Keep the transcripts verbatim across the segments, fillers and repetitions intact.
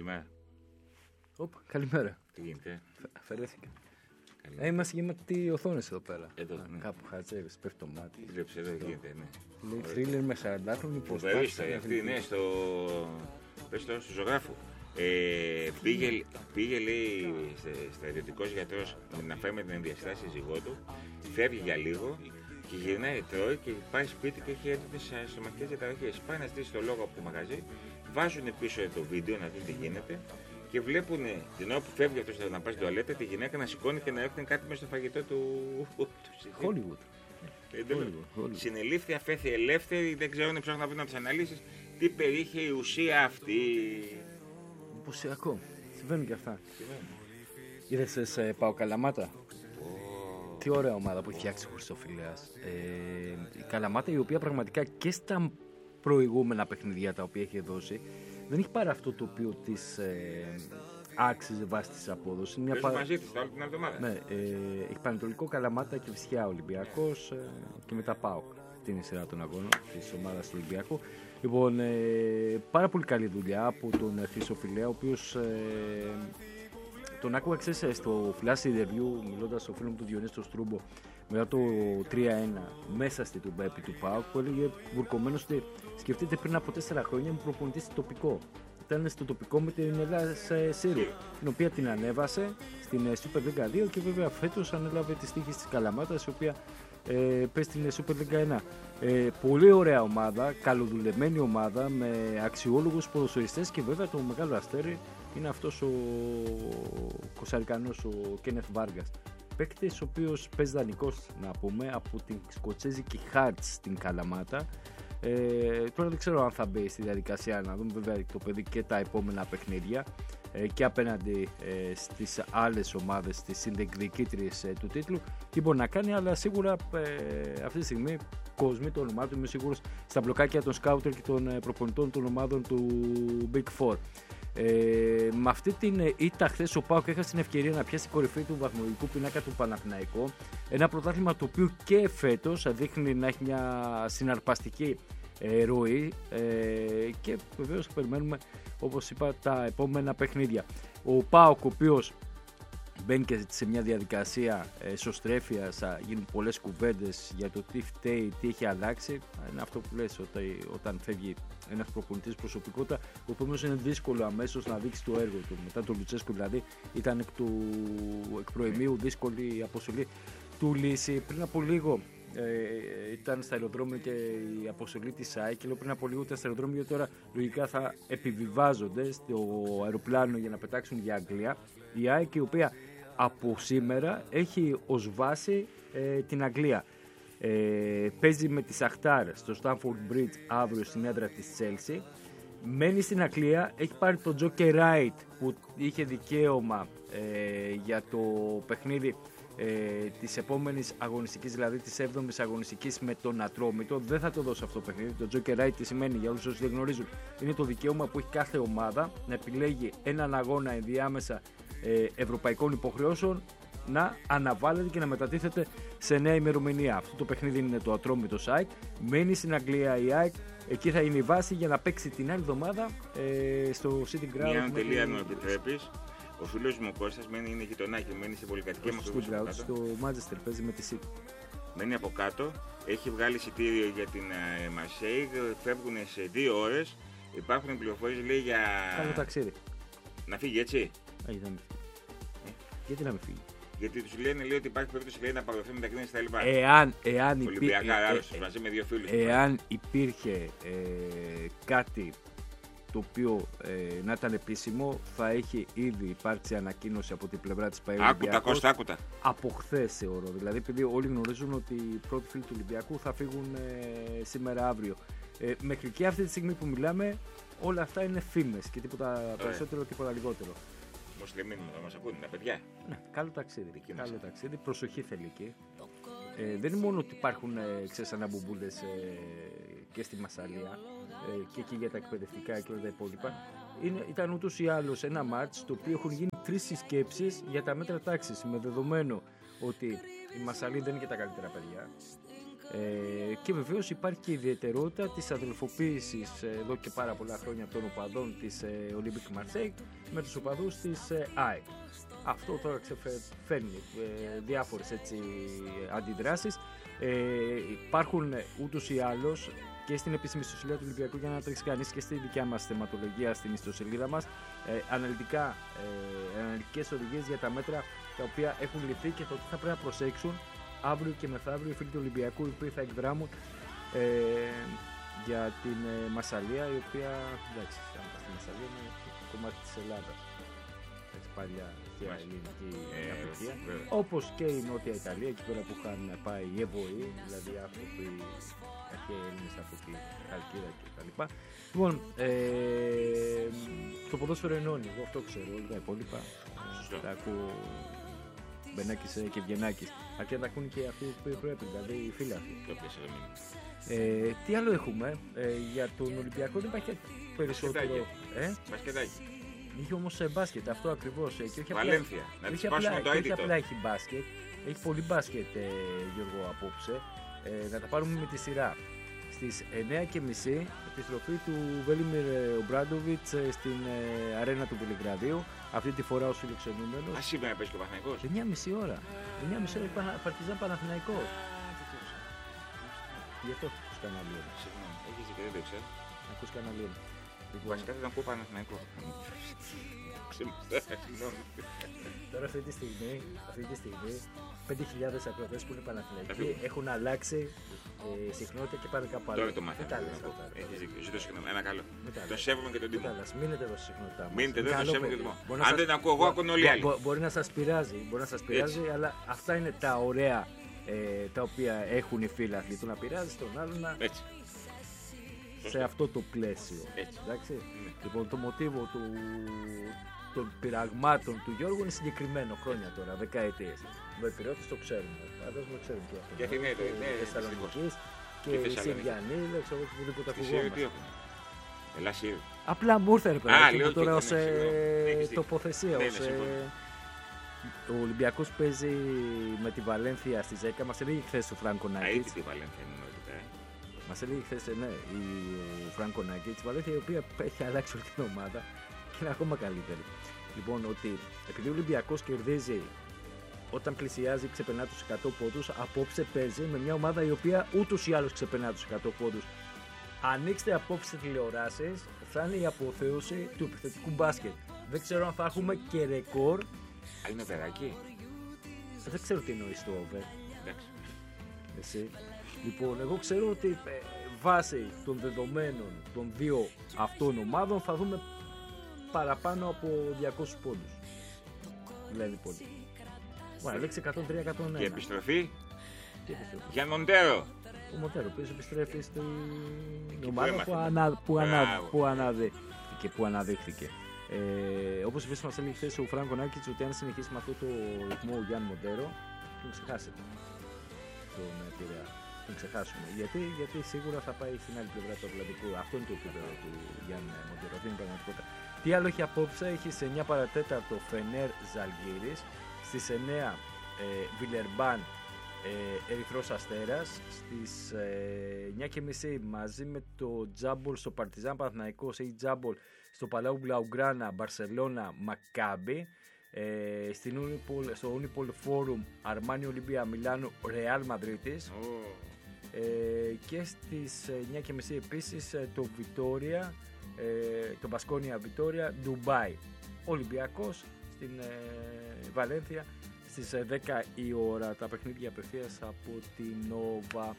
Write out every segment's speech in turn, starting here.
Καλημέρα. Οπ, καλημέρα. Τι γίνεται? Αφαιρέθηκα. Ε, είμαστε γεμάτοι οθόνες εδώ πέρα. Εδώ, ναι. Κάπου χατζεύεις, πέφτει το μάτι. Βλέπεις εδώ, γίνεται, ναι. Λέει θρίλερ με σαραντάχρονη υποστάξη. Φοβερή αυτή, ναι, στο... Πες το, στο ζωγράφο. Ε, πήγε, πήγε, λέει, στρατιωτικός γιατρός να φέρει με την ενδιαστάση σύζυγό του, φεύγει για λίγο και γυρνάει, τρώει και πάει σπίτι και έχει έντονες σωματικές διαταραχές. Πάει να στήσει το λόγο από το μαγαζί, βάζουν πίσω το βίντεο να δουν τι γίνεται και βλέπουν την ώρα που φεύγει αυτός να πάει στην τουαλέτα τη γυναίκα να σηκώνει και να έρθει κάτι μέσα στο φαγητό του. Hollywood. Συνελήφθη, αφέθη ελεύθερη, δεν ξέρω αν ψάχνουν να βρουν τις αναλύσεις τι περιείχε η ουσία αυτή. Εντυπωσιακό. Συμβαίνουν και αυτά. Είδες σε Πάο Καλαμάτα. Oh. Τι ωραία ομάδα που έχει φτιάξει ο Χρυσοφυλέας. Ε, η Καλαμάτα η οποία πραγματικά και στα προηγούμενα παιχνιδιά τα οποία έχει δώσει δεν έχει πάρει αυτό το οποίο της ε, άξιζε βάσει της απόδοσης. Παίζουν πα... μαζί της όλη την εβδομάδα. Ναι, ε, έχει Πανετολικό, Καλαμάτα και Βυσσιά Ολυμπιακός ε, και μετά ΠΑΟΚ. Αυτή είναι η σειρά των αγώνων της ομάδας του Ολυμπιακού. Λοιπόν, ε, πάρα πολύ καλή δουλειά από τον ε, Χρυσοφυλέα, ο οποίος ε, τον άκουγα ξέρεις στο flash interview μιλώντας στο φίλο μου του Διονύση το Στρούμπο μετά το τρία ένα μέσα στη τουμπέπη του ΠΑΟΚ που έλεγε βουρκωμένος ότι σκεφτείτε πριν από τέσσερα χρόνια μου προπονητής τοπικό. Ήταν στο τοπικό με την Ελλάδα Σύρου, την οποία την ανέβασε στην Super League δύο και βέβαια φέτος ανέλαβε τις τύχες της Καλαμάτας, η οποία ε, πες στην Super League ένα. Ε, πολύ ωραία ομάδα, καλοδουλεμένη ομάδα με αξιόλογους ποδοσφαιριστές και βέβαια το μεγάλο αστέρι είναι αυτός ο Κοσαρικανός, ο Κένεθ Βάργας. Παίκτης ο οποίος παίζει δανεικός να πούμε από την σκοτσέζικη Hearts στην Καλαμάτα. Ε, τώρα δεν ξέρω αν θα μπει στη διαδικασία να δούμε βέβαια το παιδί και τα επόμενα παιχνίδια ε, και απέναντι ε, στις άλλες ομάδες, τις συνδιεκδικήτριες ε, του τίτλου τι μπορεί να κάνει, αλλά σίγουρα ε, αυτή τη στιγμή κόσμοι το όνομά του είμαι σίγουρος στα μπλοκάκια των σκάουτερ και των ε, προπονητών των ομάδων του Big Four. Ε, με αυτή την ήττα χθες ο ΠΑΟΚ έχασε την ευκαιρία να πιάσει κορυφή του βαθμολογικού πινάκα του Παναθηναϊκού, ένα πρωτάθλημα το οποίο και φέτος δείχνει να έχει μια συναρπαστική ε, ροή ε, και βεβαίως περιμένουμε όπως είπα τα επόμενα παιχνίδια. Ο ΠΑΟΚ ο οποίος μπαίνει και σε μια διαδικασία εσωστρέφειας, θα γίνουν πολλές κουβέντες για το τι φταίει, τι έχει αλλάξει. Είναι αυτό που λες ότι όταν φεύγει ένας προπονητής προσωπικότητα, ο οποίος είναι δύσκολο αμέσως να δείξει το έργο του. Μετά τον Λουτσέσκου δηλαδή ήταν εκ, του, εκ προημίου δύσκολη η αποστολή του Λύση. Πριν από λίγο ε, ήταν στα αεροδρόμια και η αποστολή της ΑΕΚ και λέω πριν από λίγο ήταν στα αεροδρόμια, τώρα λογικά θα επιβιβάζονται στο αεροπλάνο για να πετάξουν για Αγγλία. Η ΑΕΚ η οποία από σήμερα έχει ως βάση ε, την Αγγλία. Ε, παίζει με τη Σαχτάρ στο Stamford Bridge αύριο στην έδρα της Chelsea. Μένει στην Αγγλία, έχει πάρει τον Τζόκερ Ράιτ που είχε δικαίωμα ε, για το παιχνίδι ε, της επόμενης αγωνιστικής, δηλαδή της έβδομης αγωνιστικής με τον Ατρόμητο. Δεν θα το δώσω αυτό το παιχνίδι. Το Τζόκερ Ράιτ τι σημαίνει για όλους όσοι δεν γνωρίζουν? Είναι το δικαίωμα που έχει κάθε ομάδα να επιλέγει έναν αγώνα ενδιάμεσα ευρωπαϊκών υποχρεώσεων να αναβάλλεται και να μετατίθεται σε νέα ημερομηνία. Αυτό το παιχνίδι είναι το Ατρόμητο ΑΕΚ. Μένει στην Αγγλία η ΑΕΚ. Εκεί θα είναι η βάση για να παίξει την άλλη εβδομάδα ε, στο City Ground. Μια τελεία να επιτρέπεις. Ο φίλος μου ο Κώστας μένει, είναι γειτονάκι, μένει σε πολυκατοικία στο City Ground. Στο Manchester παίζει με τη City. Μένει από κάτω. Έχει βγάλει εισιτήριο για την Μαρσέιγ. Φεύγουν σε δύο ώρες. Υπάρχουν πληροφορίες λέει για. Καλό ταξίδι. Να φύγει έτσι. Α, να μην φύγει. Ε? Γιατί να μην φύγει? Γιατί τους λένε λέει, ότι υπάρχει περίπτωση λέει, να παγωθεί μετακίνηση στα λοιπά. Εάν, εάν, υπή... ε, ε, μαζί με δύο φίλους, εάν υπήρχε ε, κάτι το οποίο ε, να ήταν επίσημο, θα έχει ήδη υπάρξει ανακοίνωση από την πλευρά της ΠΑΕ Άκουτα, Κώστα, άκουτα. Από χθες θεωρώ. Δηλαδή, επειδή όλοι γνωρίζουν ότι οι πρώτοι φίλοι του Ολυμπιακού θα φύγουν ε, σήμερα αύριο. Ε, μέχρι και αυτή τη στιγμή που μιλάμε, όλα αυτά είναι φήμες και τίποτα Ωραία. περισσότερο, τίποτα λιγότερο. Μουσουλμάνοι να μας ακούνε, τα παιδιά. Ναι, καλό ταξίδι. Καλό ταξίδι. Προσοχή θέλει εκεί. Ε, δεν είναι μόνο ότι υπάρχουν ε, αναμπουμπούλες ε, και στη Μασσαλία ε, και εκεί για τα εκπαιδευτικά και όλα τα υπόλοιπα. Είναι, ήταν ούτως ή άλλως ένα μάτς το οποίο έχουν γίνει τρεις συσκέψεις για τα μέτρα τάξης, με δεδομένο ότι η Μασσαλή δεν είναι και τα καλύτερα παιδιά. Ε, και βεβαίως υπάρχει και η ιδιαιτερότητα της αδελφοποίησης ε, εδώ και πάρα πολλά χρόνια των οπαδών της ε, Olympique Marseille με τους οπαδούς της ε, ΑΕΚ. Αυτό τώρα ξεφέρνει ε, διάφορες έτσι, αντιδράσεις. Ε, υπάρχουν ούτως ή άλλως και στην επίσημη ιστοσελίδα του Ολυμπιακού, για να τρέξει κανείς, και στη δικιά μας θεματολογία στην ιστοσελίδα μας, ε, αναλυτικά, ε, αναλυτικές οδηγίες για τα μέτρα τα οποία έχουν ληφθεί και το τι θα πρέπει να προσέξουν αύριο και μεθαύριο οι φίλοι του Ολυμπιακού, οι οποίοι θα εκδράμουν ε, για την ε, Μασσαλία, η οποία, εντάξει, στη Μασσαλία είναι κομμάτι της Ελλάδας. Έτσι, παλιά και ελληνική κατοικία. Όπως και η Νότια Ιταλία, εκεί πέρα που είχαν πάει οι Εβωοί, δηλαδή άνθρωποι, αρχαίοι Έλληνες από τη Χαλκίδα κτλ. Λοιπόν, ε, το ποδόσφαιρο ενώνει, εγώ αυτό ξέρω, όλα τα υπόλοιπα. Τα ακούω Μπενάκης και Ευγενάκης. Αρκεί να τα ακούν και αυτοί που πρέπει, δηλαδή οι φίλοι αυτοί. Ε, τι άλλο έχουμε ε, για τον Ολυμπιακό, δεν υπάρχει περισσότερο. Ε? Μπασκετάκι. Είχε όμως μπάσκετ, αυτό ακριβώς. Ε, και όχι Βαλένθια, απλά, να όχι απλά, απλά, όχι απλά έχει μπάσκετ, έχει πολύ μπάσκετ, ε, Γιώργο, απόψε. Ε, να τα πάρουμε με τη σειρά. Στις εννιά και μισή επιστροφή του Βέλιμιρ Ομπράντοβιτς στην ε, αρένα του Βελιγραδίου. Αυτή τη φορά ως φιλοξενούμενος. Α, σήμερα παίζει και ο Παναθηναϊκός. εννιά και μισή ώρα. εννιά και μισή ώρα η Παρτιζάν Παναθηναϊκός. Γι' αυτό ακούς καναλίων. Συγγνώμη, έχεις και δεν το ξέρω. Ακούς καναλίων. Βασικά θα ακούω Παναθηναϊκό. Τώρα αυτή τη στιγμή, αυτή τη στιγμή πέντε χιλιάδες ακροατές που είναι Παναθηναϊκοί έχουν αλλάξει ε, συχνότητα και πάνε κάπου άλλο. Τώρα το μάθαμε. Ζητώ συγγνώμη, ένα καλό. Τον σέβομαι και τον τιμώ. Μείνετε εδώ στη συχνότητά μας. Μείνετε εδώ, τον σέβομαι και τον τιμώ. Αν δεν ακούω εγώ, ακούνε όλοι οι άλλοι. Μπορεί να σας πειράζει, μπορεί να σας πειράζει, αλλά αυτά είναι τα ωραία ε, τα οποία έχουν οι φίλαθλοι. Το να πειράζει τον άλλο να... Έτσι. Σε αυτό το πλαίσιο. Εντάξει. Ναι. Λοιπόν, το μοτίβο του, των πειραγμάτων του Γιώργου είναι συγκεκριμένο χρόνια τώρα, δεκαετίες. Οι Πειραιώτες το ξέρουμε. Φαντάζομαι ξέρουν και αυτό. Και Αθηναίοι, ναι, Θεσσαλονίκης και οι Συριανοί, δεν ξέρω οπουδήποτε ακουγόμαστε. Ελλάς Σύριο. Απλά μου ήρθε ρε παιδί τώρα ως τοποθεσία. Ο Ολυμπιακός παίζει με τη Βαλένθια στη Ζέκα. Μας έλεγε χθες ο Φράνκο Νάκητς. τη Βαλένθια εννοείται. Μας έλεγε χθες, ναι, ο Φράνκο Νάκητς, η Βαλένθια η οποία έχει αλλάξει όλη την ομάδα και είναι ακόμα καλύτερη. Λοιπόν, ότι επειδή ο Ολυμπιακός κερδίζει όταν πλησιάζει, ξεπερνά τους εκατό πόντους, απόψε παίζει με μια ομάδα η οποία ούτως ή άλλως ξεπερνά τους εκατό πόντους. Ανοίξτε απόψε τηλεοράσεις, θα είναι η αποθέωση του επιθετικού μπάσκετ. Δεν ξέρω αν θα έχουμε και ρεκόρ. Α, είναι βεράκι. Δεν ξέρω τι εννοείς το over. Εντάξει. Εσύ. Λοιπόν, εγώ ξέρω ότι ε, βάσει των δεδομένων των δύο αυτών ομάδων θα δούμε παραπάνω από διακόσιους πόντους. Λένε πολλοί. Μα λέξει εκατόν τρία εκατόν ένα. Και επιστροφή. Και επιστροφή. Για Μοντέρο. Ο Μοντέρο που επιστρέφει στην ομάδα που, ανα, που, ανα, που αναδείχθηκε. Που αναδείχθηκε. Ε, όπως επίσης μας έλεγε χθες ο Φράνκο Νάκητς, ότι αν συνεχίσει με αυτό το ρυθμό ο Γιάννη Μοντέρο, τον ξεχάσετε τον Πειραιά. Τον ξεχάσουμε. Γιατί, γιατί σίγουρα θα πάει στην άλλη πλευρά του Ατλαντικού. Αυτό είναι το επίπεδο του Γιάννη Μοντέρο. Δεν είναι πραγματικότητα. Τι άλλο έχει απόψε, έχει σε εννιά παρά τέταρτο Φενέρ Ζαλγκίρις, στις εννιά ε, Βιλερμπάν ε, Ερυθρός Αστέρας, στις ε, εννιά και μισή μαζί με το Τζάμπολ στο Παρτιζάν Παναθηναϊκός ή Τζάμπολ στο Παλάου Μπλαουγκράνα Μπαρσελώνα Μακάμπι, ε, στην Unipol, στο Unipol Forum Αρμάνι Ολυμπία Μιλάνο Ρεάλ Μαδρίτης. Oh. Ε, και στις εννιά και μισή επίσης το Βιτόρια, ε, το Μπασκόνια Βιτόρια Ντουμπάι. Ολυμπιακός στην ε, Βαλένθια στις δέκα η ώρα, τα παιχνίδια απευθείας από την Νόβα.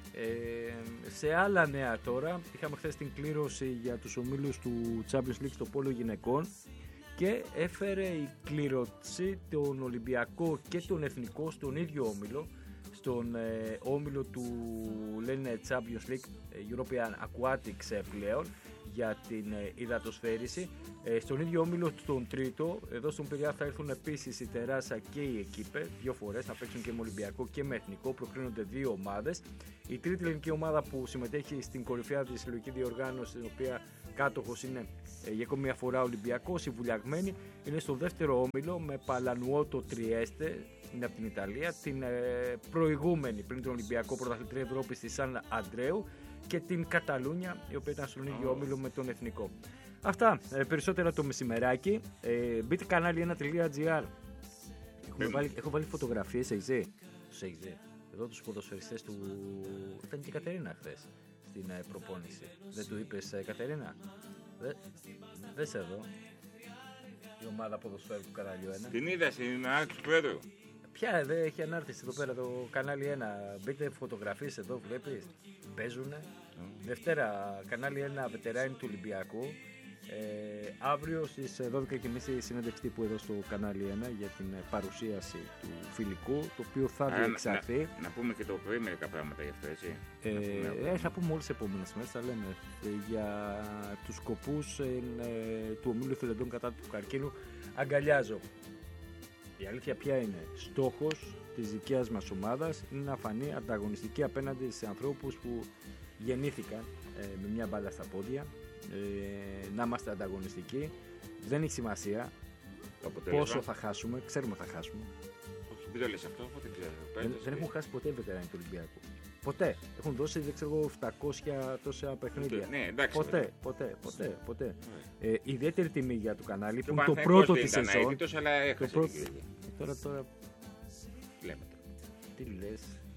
Ε, σε άλλα νέα τώρα, είχαμε χθες την κλήρωση για τους ομίλους του Champions League στο πόλο γυναικών και έφερε η κλήρωση τον Ολυμπιακό και τον Εθνικό στον ίδιο όμιλο, στον ε, όμιλο του λένε Champions League European Aquatics πλέον για την ε, υδατοσφαίριση. Ε, στον ίδιο όμιλο τον τρίτο, εδώ στον Πειραιά θα έρθουν επίσης η Τεράσα και η Εκίπε δύο φορές, να παίξουν και με Ολυμπιακό και με Εθνικό, προκρίνονται δύο ομάδες. Η τρίτη ελληνική ομάδα που συμμετέχει στην κορυφαία της συλλογική διοργάνωση, την οποία κάτοχος είναι ε, για ακόμη μια φορά Ολυμπιακός, η Βουλιαγμένη, είναι στο δεύτερο όμιλο με Παλανουότο Τριέστε είναι από την Ιταλία, την ε, προηγούμενη πριν τον Ολυμπιακό πρωταθλητρία Ευρώπης στη Σαν Αντρέου και την Καταλούνια, η οποία ήταν στον ίδιο όμιλο με τον Εθνικό. Αυτά, ε, περισσότερα το μεσημεράκι. Ε, μπείτε κανάλι ένα τελεία τζι άρ. Έχω βάλει φωτογραφίες, έχεις δει? Τους έχεις δει? Εδώ τους ποδοσφαιριστές του... Ήταν και η Κατερίνα χθες στην ε, προπόνηση. Δεν του είπες, ε, Κατερίνα? Δε, δε σε εδώ. Η ομάδα ποδοσφαίρου του κανάλι ένα. Την είδα στην άκρη του Πρόεδρου. Ποια δεν έχει ανάρτηση εδώ πέρα το κανάλι ένα. Μπείτε φωτογραφίες εδώ, βλέπεις. Παίζουνε. Mm. Δευτέρα, κανάλι ένα, βετεράνι του Ολυμπιακού. Ε, αύριο στις δώδεκα και μισή συνέντευξη τύπου εδώ στο κανάλι ένα για την παρουσίαση του φιλικού, το οποίο θα διεξαχθεί. Να, να πούμε και το πρωί μερικά πράγματα γι' αυτό, έτσι. Ε, να πούμε, ε, θα πούμε όλες τις επόμενες μέρες, θα λέμε ε, για τους σκοπούς ε, ε, του ομίλου εθελοντών κατά του καρκίνου. Αγκαλιάζω. Η αλήθεια ποια είναι? Στόχος της δικιάς μας ομάδας είναι να φανεί ανταγωνιστική απέναντι σε ανθρώπους που γεννήθηκαν ε, με μια μπάλα στα πόδια. Ε, να είμαστε ανταγωνιστικοί. Δεν έχει σημασία πόσο θα χάσουμε. Ξέρουμε θα χάσουμε. Όχι, μην το λες αυτό, πότε ξέρω. Δεν, δεν έχουν χάσει ποτέ βετεράνοι του Ολυμπιακού. Ποτέ. Έχουν δώσει δεν ξέρω, επτακόσια τόσα παιχνίδια. Ναι, εντάξει, ποτέ, ποτέ, ποτέ, ποτέ. Ναι. Ε, ιδιαίτερη τιμή για το κανάλι το που είναι το πρώτο της σεζόν. Αίτητος, αλλά έχασε. Το πρώτο... Τώρα, τώρα... Λέμε. Τι λες?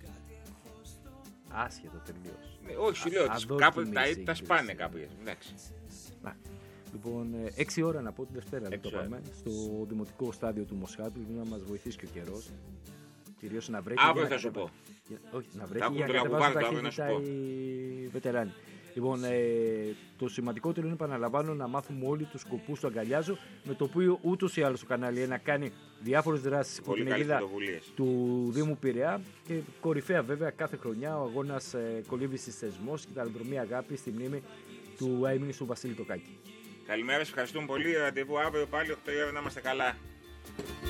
Άσχετο τελείως. Ναι, όχι, σου λέω, κάπου τα, τα σπάνε κάποιες. Εντάξει. Να. Λοιπόν, έξι ώρα να πω τη Δευτέρα, δεν το πάμε, στο Δημοτικό Στάδιο του Μοσχάτου, για να μας βοηθήσει και ο καιρός. Κυρίως να βρέχει. Αύριο θα σου πω. Όχι, να βρέχει για να κατεβάσουν ταχύτητα οι βετεράνοι. Λοιπόν, ε, το σημαντικότερο είναι, επαναλαμβάνω, να μάθουμε όλοι τους σκοπούς του Αγκαλιάζω, με το οποίο ούτως ή άλλως το κανάλι ένα κάνει διάφορες δράσεις από την αιγίδα του Δήμου Πειραιά και κορυφαία βέβαια κάθε χρονιά ο αγώνας ε, κολύμβησης θεσμός και ταλαιπωρμή αγάπη στη μνήμη του αείμνης του Βασίλη Τοκάκη. Καλημέρα, σας ευχαριστούμε πολύ. Ραντεβού αύριο πάλι οκτώ η ώρα να είμαστε καλά.